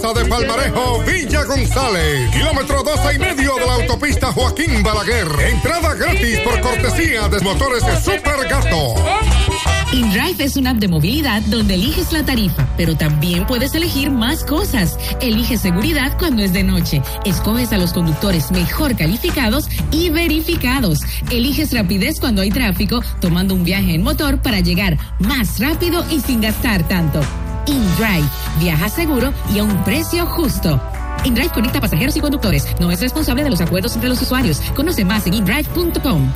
Plaza de Palmarejo, Villa González. Kilómetro 12.5 de la autopista Joaquín Balaguer. Entrada gratis por cortesía de Motores Super Gato. InDrive es una app de movilidad donde eliges la tarifa, pero también puedes elegir más cosas. Eliges seguridad cuando es de noche. Escoges a los conductores mejor calificados y verificados. Eliges rapidez cuando hay tráfico, tomando un viaje en motor para llegar más rápido y sin gastar tanto. InDrive. Viaja seguro y a un precio justo. InDrive conecta pasajeros y conductores. No es responsable de los acuerdos entre los usuarios. Conoce más en indrive.com.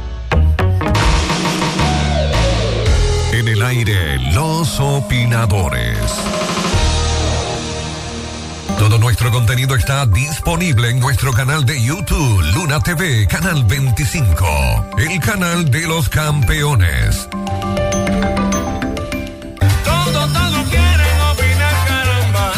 En el aire, los opinadores. Todo nuestro contenido está disponible en nuestro canal de YouTube, Luna TV, Canal 25, el canal de los campeones. Todos quieren opinar, caramba.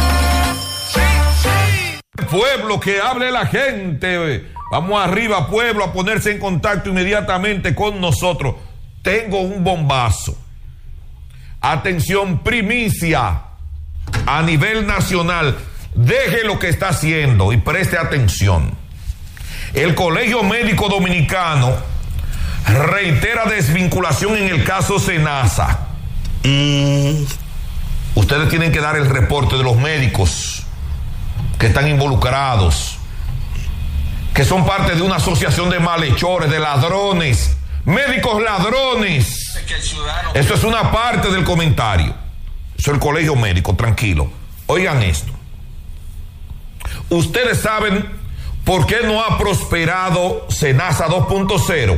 Sí. Pueblo, que hable la gente. Vamos arriba, pueblo, a ponerse en contacto inmediatamente con nosotros. Tengo un bombazo. Atención, primicia a nivel nacional. Deje lo que está haciendo y preste atención. El Colegio Médico Dominicano reitera desvinculación en el caso Senasa. Ustedes tienen que dar el reporte de los médicos que están involucrados, que son parte de una asociación de malhechores, de ladrones. Médicos ladrones. Eso es una parte del comentario. Eso es el Colegio Médico, tranquilo. Oigan esto. Ustedes saben por qué no ha prosperado Senasa 2.0.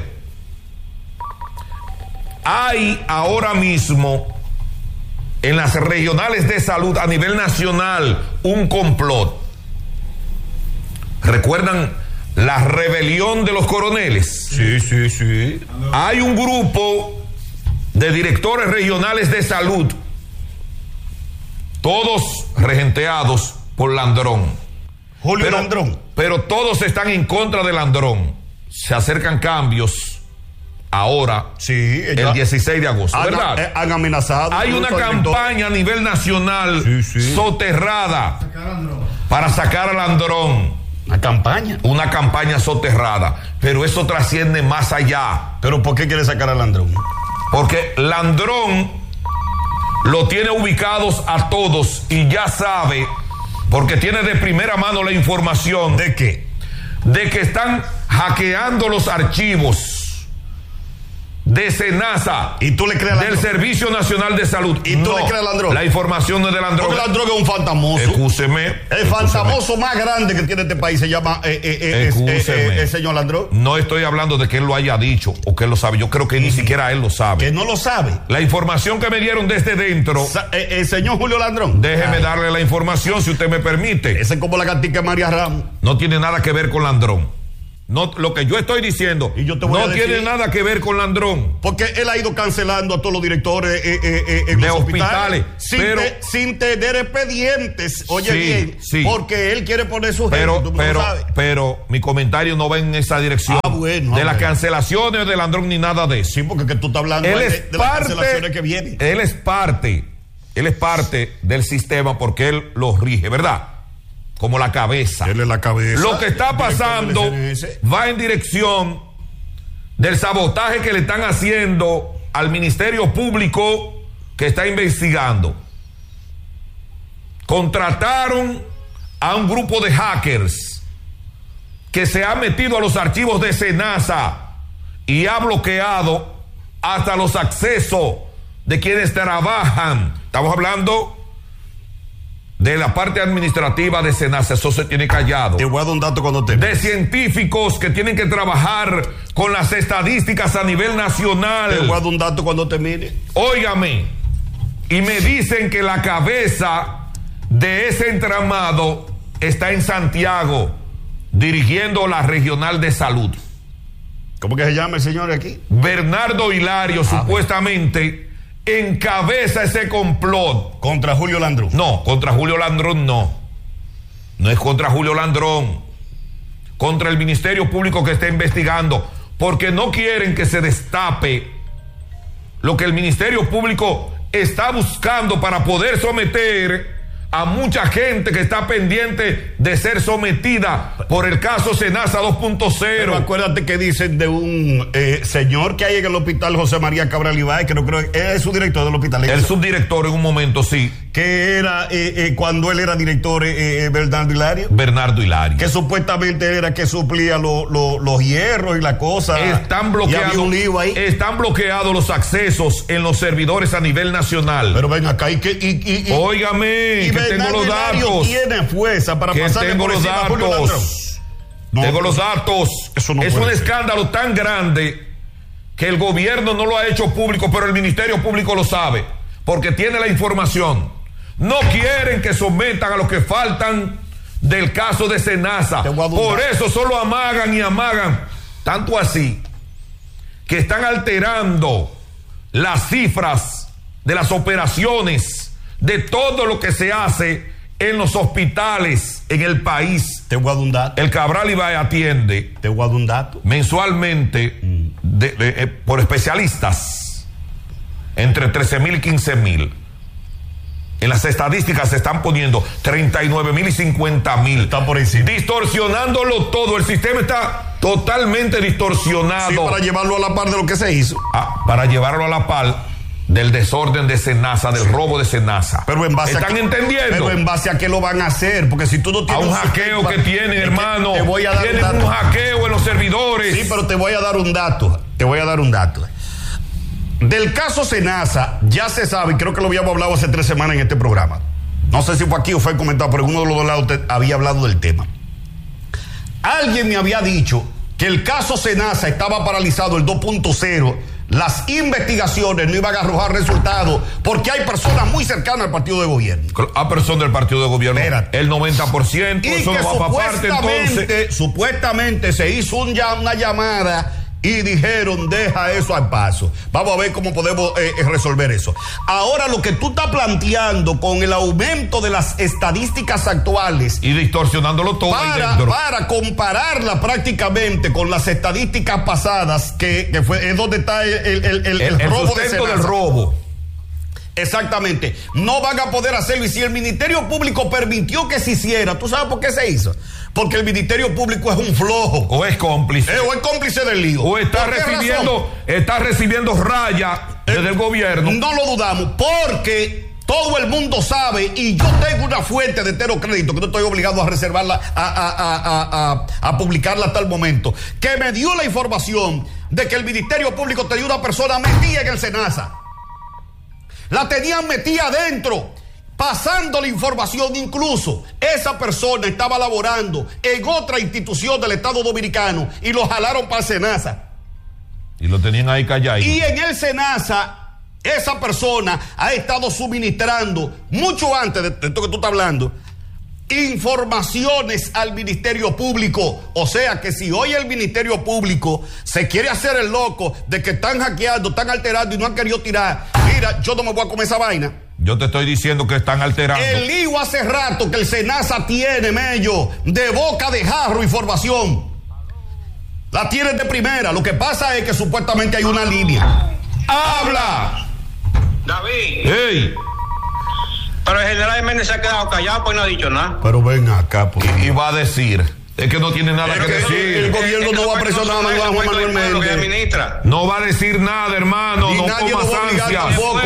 Hay ahora mismo en las regionales de salud a nivel nacional un complot. ¿Recuerdan la rebelión de los coroneles? Sí. Hay un grupo de directores regionales de salud, todos regenteados por Landrón. Julio Landrón. Pero todos están en contra de Landrón. Se acercan cambios ahora, el 16 de agosto, ¿verdad? Han amenazado. Hay una campaña a nivel nacional soterrada para sacar a Landrón. Una campaña soterrada, pero eso trasciende más allá. ¿Pero por qué quiere sacar a Landrón? Porque Landrón lo tiene ubicados a todos y ya sabe, porque tiene de primera mano la información. ¿De qué? De que están hackeando los archivos de Senasa. ¿Y tú le crees a Landrón? Del Servicio Nacional de Salud. ¿Y tú le crees a Landrón? La información no es de Landrón. Porque Landrón es un fantamoso. Excúseme. El fantamoso más grande que tiene este país se llama el señor Landrón. No estoy hablando de que él lo haya dicho o que él lo sabe. Yo creo que ni siquiera él lo sabe. Que no lo sabe. La información que me dieron desde dentro. El señor Julio Landrón. Déjeme darle la información, si usted me permite. Ese es como la gatica de María Ramos. No tiene nada que ver con Landrón. No, lo que yo estoy diciendo no tiene nada que ver con Landrón. Porque él ha ido cancelando a todos los directores en de los hospitales sin tener expedientes. Oye, bien, porque él quiere poner su gente. Pero mi comentario no va en esa dirección de las cancelaciones de Landrón ni nada de eso. Sí, porque tú estás hablando de las cancelaciones que vienen. Él es parte del sistema porque él lo rige, ¿verdad? Como la cabeza. Él es la cabeza. Lo que está pasando va en dirección del sabotaje que le están haciendo al Ministerio Público que está investigando. Contrataron a un grupo de hackers que se ha metido a los archivos de Senasa y ha bloqueado hasta los accesos de quienes trabajan. Estamos hablando de la parte administrativa de Senasa. Eso se tiene callado. Te voy a dar un dato cuando te... De científicos que tienen que trabajar con las estadísticas a nivel nacional. Te voy a dar un dato cuando termine. Óigame, y me dicen que la cabeza de ese entramado está en Santiago, dirigiendo la regional de salud. ¿Cómo que se llama el señor aquí? Bernardo Hilario, supuestamente encabeza ese complot. ¿Contra Julio Landrón? No, contra Julio Landrón no. No es contra Julio Landrón. Contra el Ministerio Público que está investigando. Porque no quieren que se destape lo que el Ministerio Público está buscando para poder someter a mucha gente que está pendiente de ser sometida por el caso Senasa 2.0. Pero acuérdate que dicen de un señor que hay en el hospital José María Cabral Ibáez, que no creo es su director del hospital. El subdirector en un momento, sí. Que era, cuando él era director, Bernardo Hilario. Bernardo Hilario. Que supuestamente era que suplía los hierros y la cosa. Están bloqueados los accesos en los servidores a nivel nacional. Pero ven acá óigame, que tengo los datos. Tiene fuerza para pasarle tengo por los encima a Julio Ladrón. Tengo los datos. Eso no es un ser. escándalo tan grande que el gobierno no lo ha hecho público, pero el Ministerio Público lo sabe, porque tiene la información. No quieren que sometan a los que faltan del caso de Senasa. Por eso solo amagan y amagan. Tanto así que están alterando las cifras de las operaciones, de todo lo que se hace en los hospitales en el país. Te voy a dar un dato. El Cabral Ibáez atiende. Te voy a dar un dato. Mensualmente por especialistas entre 13,000 y 15,000. En las estadísticas se están poniendo 39,000 y 50,000. Está por encima. Distorsionándolo todo. El sistema está totalmente distorsionado. Sí, para llevarlo a la par de lo que se hizo. Para llevarlo a la par del desorden de Senasa, del robo de Senasa. Pero en base ¿están entendiendo? Pero en base a qué lo van a hacer, porque si tú no tienes a un hackeo que tienen, hermano. Te voy a dar tienen un hackeo en los servidores. Sí, pero te voy a dar un dato. Del caso Senasa, ya se sabe, y creo que lo habíamos hablado hace 3 semanas en este programa. No sé si fue aquí o fue comentado, pero uno de los dos lados había hablado del tema. Alguien me había dicho que el caso Senasa estaba paralizado, el 2.0. Las investigaciones no iban a arrojar resultados porque hay personas muy cercanas al partido de gobierno. A personas del partido de gobierno. Espérate. El 90%. Y eso que no va para parte, entonces. Supuestamente se hizo una llamada y dijeron, deja eso al paso. Vamos a ver cómo podemos resolver eso. Ahora, lo que tú estás planteando con el aumento de las estadísticas actuales y distorsionándolo todo para compararla prácticamente con las estadísticas pasadas, que es donde está el robo de Senasa. Del robo. Exactamente. No van a poder hacerlo. Y si el Ministerio Público permitió que se hiciera, ¿tú sabes por qué se hizo? Porque el Ministerio Público es un flojo. O es cómplice. O es cómplice del lío. O está recibiendo raya desde el gobierno. No lo dudamos, porque todo el mundo sabe, y yo tengo una fuente de entero crédito que no estoy obligado a reservarla, a publicarla hasta el momento, que me dio la información de que el Ministerio Público tenía una persona metida en el Senasa. La tenían metida adentro, pasando la información. Incluso esa persona estaba laborando en otra institución del Estado Dominicano y lo jalaron para el Senasa. Y lo tenían ahí callado. Y en el Senasa, esa persona ha estado suministrando, mucho antes de esto que tú estás hablando, informaciones al Ministerio Público. O sea que si hoy el Ministerio Público se quiere hacer el loco de que están hackeando, están alterando y no han querido tirar, mira, yo no me voy a comer esa vaina. Yo te estoy diciendo que están alterando. El lío hace rato que el Senasa tiene, Mello, de boca de jarro información. La tienen de primera. Lo que pasa es que supuestamente hay una línea. ¡Habla! David. ¡Ey! Pero el general Méndez se ha quedado callado, pues no ha dicho nada. Pero ven acá, pues. Y va a decir. Es que no tiene nada que decir. El gobierno no va a presionar a Juan Manuel Méndez. No va a decir nada, hermano. Ni no nadie comas lo va a obligar ansias. tampoco.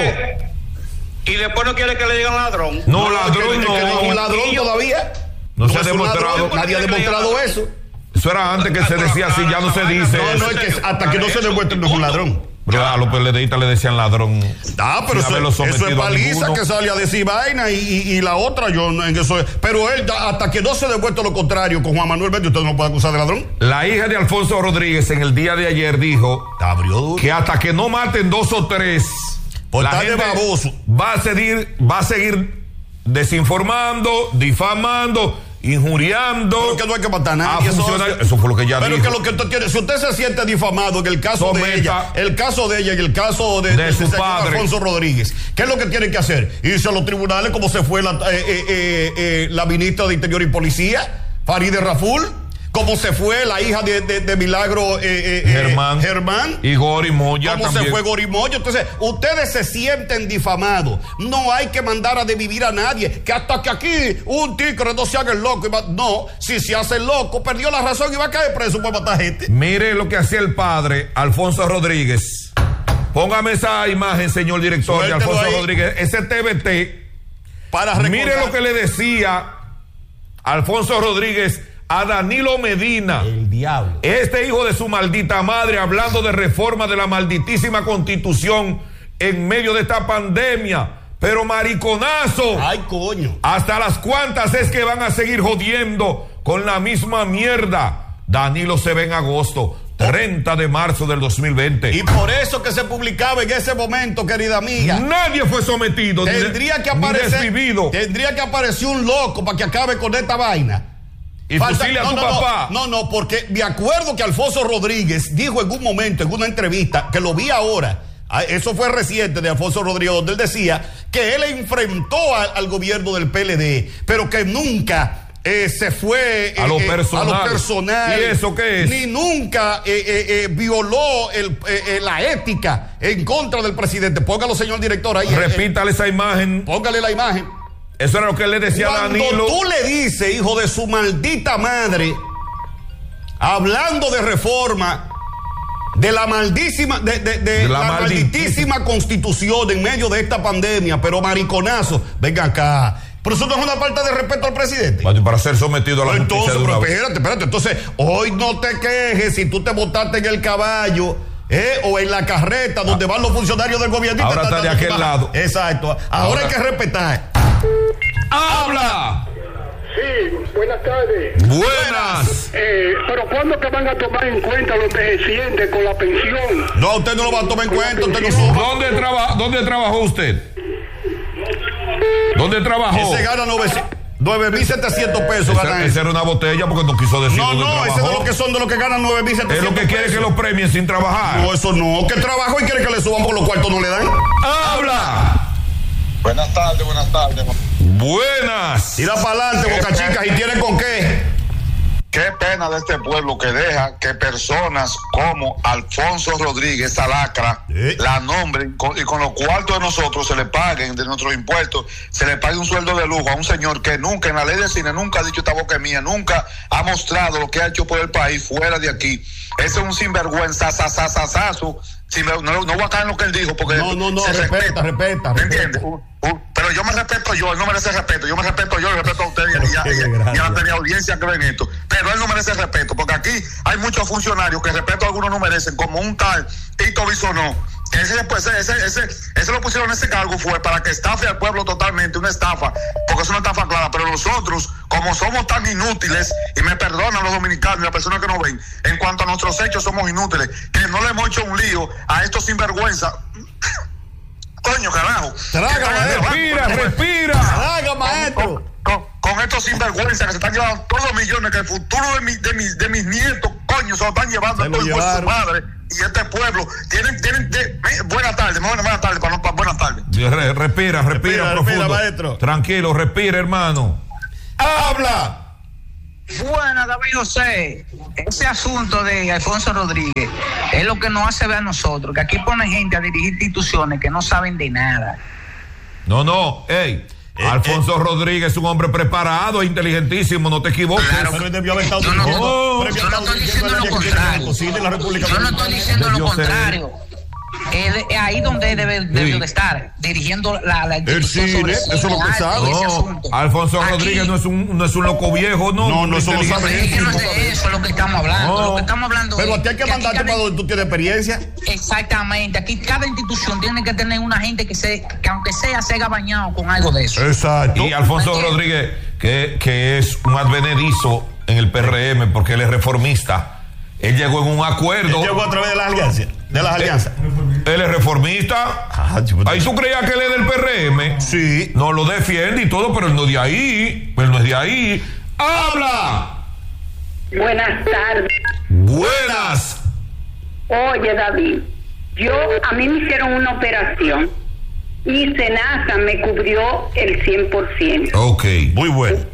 Y después no quiere que le digan ladrón. No, ladrón no. Que no es un ladrón todavía. No se ha es un demostrado. ladrón, nadie ha demostrado eso. Eso era antes que se decía así, ya no se dice. No, es que hasta que no se demuestre no es un ladrón. Pero a los PLDistas le decían ladrón. Pero eso es paliza que sale a decir vaina y la otra yo en eso es. Pero él, hasta que no se demuestre lo contrario con Juan Manuel Méndez, usted no lo puede acusar de ladrón. La hija de Alfonso Rodríguez en el día de ayer dijo que hasta que no maten 2 o 3, la gente baboso va a seguir desinformando, difamando, injuriando. Pero que no hay que matar a nadie. Eso fue lo que ella dijo. Pero que lo que usted tiene, si usted se siente difamado en el caso de ella, y el caso de su padre Alfonso Rodríguez, ¿qué es lo que tiene que hacer? Irse a los tribunales como se fue la ministra de Interior y Policía, Farideh Raful, Como se fue la hija de Milagro Germán. Y Gori Moya como también. Se fue Gori Moya. Entonces, ustedes se sienten difamados. No hay que mandar a desvivir a nadie. Que hasta que aquí un tigre no se haga el loco. No, si se hace el loco, perdió la razón y va a caer preso por matar gente. Mire lo que hacía el padre, Alfonso Rodríguez. Póngame esa imagen, señor director, suéltelo de Alfonso ahí. Rodríguez. Ese TBT. Mire lo que le decía Alfonso Rodríguez a Danilo Medina, el diablo, este hijo de su maldita madre, hablando de reforma de la malditísima Constitución en medio de esta pandemia. Pero mariconazo, ay coño, hasta las cuantas es que van a seguir jodiendo con la misma mierda. Danilo se ve en agosto 30 de marzo del 2020. Y por eso que se publicaba en ese momento, querida amiga. Nadie fue sometido. Tendría que aparecer un loco para que acabe con esta vaina. Y fusile a tu papá. No, porque me acuerdo que Alfonso Rodríguez dijo en un momento, en una entrevista, que lo vi ahora, eso fue reciente de Alfonso Rodríguez, donde él decía que él enfrentó al gobierno del PLD, pero que nunca se fue a lo personal. ¿Y eso qué es? Ni nunca violó la ética en contra del presidente. Póngalo, señor director, ahí. Repítale esa imagen. Póngale la imagen. Eso era lo que él le decía a Danilo. Cuando tú le dices, hijo de su maldita madre, hablando de reforma, de la malditísima Constitución en medio de esta pandemia, pero mariconazo, venga acá. Pero eso no es una falta de respeto al presidente. Para ser sometido a la justicia de una vez. Espérate. Entonces, hoy no te quejes si tú te botaste en el caballo. O en la carreta donde van los funcionarios del gobierno. Ahora está de aquel lado. Exacto. Ahora hay que respetar. ¡Habla! Sí, buenas tardes. Buenas. Pero ¿cuándo que van a tomar en cuenta los envejecientes con la pensión? No, usted no lo va a tomar en cuenta. Usted no suma. ¿Dónde trabajó usted? ¿Dónde trabajó? Ese gana 9,700 pesos. Esa era una botella porque no quiso decir dónde trabajó. Ese de los que son de los que ganan 9,700 pesos. Es lo que quiere que los premien sin trabajar. No, eso no. Que trabajó y quiere que le suban por los cuartos, no le dan. ¡Habla! Buenas tardes. Buenas. Tira para adelante, Boca Chica, y tiene con qué. Qué pena de este pueblo que deja que personas como Alfonso Rodríguez, esa lacra, la nombren y con los cuartos de nosotros se le paguen, de nuestros impuestos, se le pague un sueldo de lujo a un señor que nunca, en la ley de cine, nunca ha dicho esta boca es mía, nunca ha mostrado lo que ha hecho por el país fuera de aquí. Ese es un sinvergüenza, sasasasazo. No voy a caer en lo que él dijo, porque no, respeta. ¿Me entiendes? Pero yo me respeto él no merece respeto. Yo me respeto le respeto a ustedes y a la teleaudiencia que ven esto. Pero él no merece respeto, porque aquí hay muchos funcionarios que respeto algunos no merecen, como un tal Tito Bisonó. Ese lo pusieron en ese cargo fue para que estafe al pueblo totalmente, una estafa, porque es una estafa clara. Pero nosotros, como somos tan inútiles, y me perdonan los dominicanos y las personas que nos ven, en cuanto a nuestros hechos somos inútiles, que no le hemos hecho un lío a estos sinvergüenza. Coño, carajo. Respira. Traga, maestro. Con estos sinvergüenzas que se están llevando todos los millones, que el futuro de mis nietos, coño, se lo están llevando a todo el pueblo su madre. Y este pueblo buenas tardes, buenas tardes. Respira profundo. Maestro. Tranquilo, respira, hermano. Habla. Bueno, David José, ese asunto de Alfonso Rodríguez es lo que nos hace ver a nosotros, que aquí ponen gente a dirigir instituciones que no saben de nada. No, Alfonso Rodríguez es un hombre preparado, inteligentísimo, no te equivoques. Claro, pero debió haber estado yo no estoy diciendo lo contrario. Yo no estoy diciendo lo contrario. Ahí donde debió de estar, dirigiendo la institución sobre eso es lo que sabe. Alfonso Rodríguez no es un loco viejo, no eso lo sabe. Eso es lo que estamos hablando. Lo que estamos hablando pero a ti hay que mandarte para donde tú tienes experiencia. Exactamente. Aquí cada institución tiene que tener una gente que aunque sea, se haya bañado con algo de eso. Exacto. Y Alfonso Rodríguez, que es un advenedizo en el PRM, porque él es reformista. Él llegó en un acuerdo. Él llegó a través de las alianzas. Él es reformista. Ahí tú creías que él es del PRM. Sí. No lo defiende y todo, pero él no es de ahí. ¡Habla! Buenas tardes. Buenas. Oye, David, a mí me hicieron una operación y Senasa me cubrió el 100%. Ok. Muy bueno.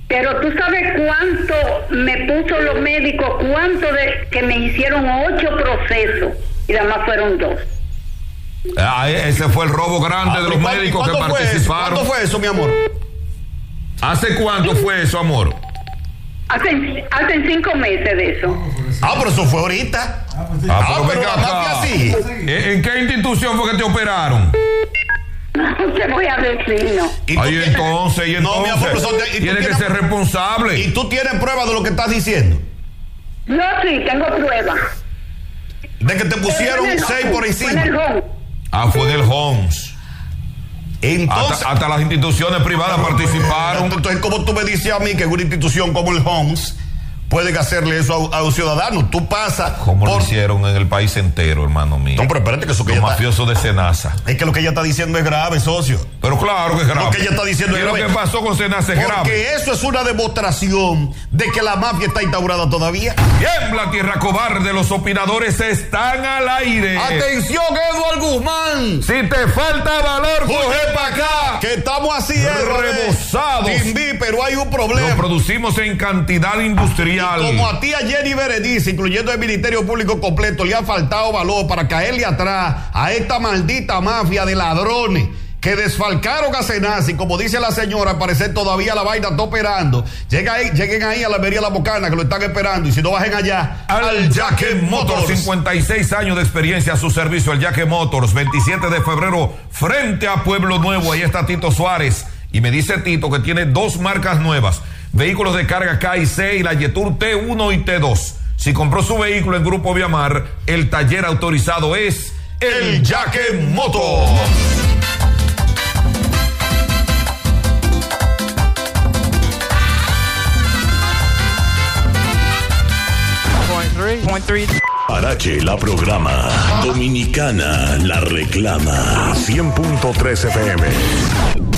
Pero tú sabes cuánto me puso los médicos, cuánto de que me hicieron 8 procesos y nada más fueron 2. Ese fue el robo grande de los médicos que participaron. ¿Cuándo fue eso, mi amor? ¿Hace cuánto fue eso, amor? Hacen 5 meses de eso. Pero eso fue ahorita. Pero venga acá. así. ¿En qué institución fue que te operaron? No te voy a decir, no. Entonces, no, mi amor, tiene que ser responsable. ¿Y tú tienes prueba de lo que estás diciendo? Yo sí, tengo prueba. De que te pusieron 6 por encima. Fue en el home. Fue del Homs. Entonces, hasta las instituciones privadas participaron. Entonces, ¿cómo tú me dices a mí que una institución como el Homs pueden hacerle eso a un ciudadano? Tú pasas. Como lo hicieron en el país entero, hermano mío. No, pero espérate, que eso que los mafiosos de Senasa. Es que lo que ella está diciendo es grave, socio. Pero claro que es grave. Lo que ella está diciendo es grave. Lo que pasó con Senasa es grave. Porque eso es una demostración de que la mafia está instaurada todavía. Tiembla, tierra cobarde, los opinadores están al aire. Atención, Eduardo Guzmán. Si te falta valor, coge para acá. Que estamos así, rebosados. Pero hay un problema. Lo producimos en cantidad industrial. Y como a ti ayer y Berenice, incluyendo el Ministerio Público completo, le ha faltado valor para caerle atrás a esta maldita mafia de ladrones que desfalcaron a Senasa, y como dice la señora, al parecer todavía la vaina está operando. Lleguen ahí a la Almería La Bocana, que lo están esperando, y si no, bajen allá al Yaque Motors. 56 años de experiencia a su servicio, el Yaque Motors. 27 de febrero, frente a Pueblo Nuevo. Ahí está Tito Suárez. Y me dice Tito que tiene 2 marcas nuevas: vehículos de carga K y C y la Yetur T1 y T2. Si compró su vehículo en Grupo Viamar, el taller autorizado es el Yaque Motors. Parache la programa. Dominicana la reclama. 100.3 FM.